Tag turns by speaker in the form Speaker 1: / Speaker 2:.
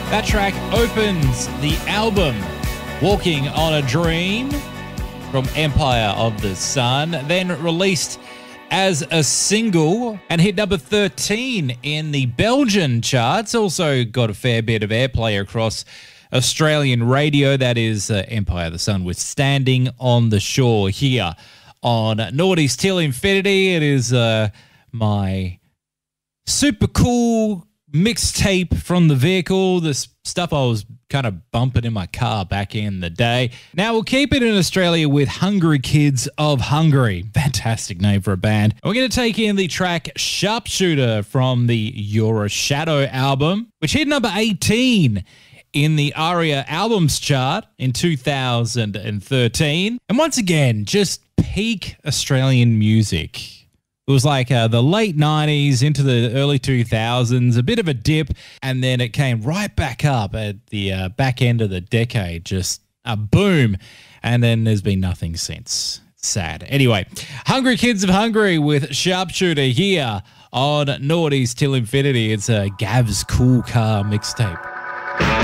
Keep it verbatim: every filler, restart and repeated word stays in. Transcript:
Speaker 1: That track opens the album Walking on a Dream from Empire of the Sun, then released as a single and hit number thirteen in the Belgian charts. Also got a fair bit of airplay across Australian radio. That is uh, Empire of the Sun with Standing on the Shore here on Naughties Till Infinity. It is uh, my super cool mixtape from the vehicle, the stuff I was kind of bumping in my car back in the day. Now we'll keep it in Australia with Hungry Kids of Hungary. Fantastic name for a band. We're going to take in the track Sharpshooter from the You're a Shadow album, which hit number eighteen in the ARIA albums chart in two thousand thirteen. And once again, just peak Australian music. It was like uh, the late nineties into the early two thousands, a bit of a dip, and then it came right back up at the uh, back end of the decade, just a boom, and then there's been nothing since. Sad. Anyway, Hungry Kids of Hungary with Sharpshooter here on Naughties Till Infinity. It's a Gav's Cool Car mixtape.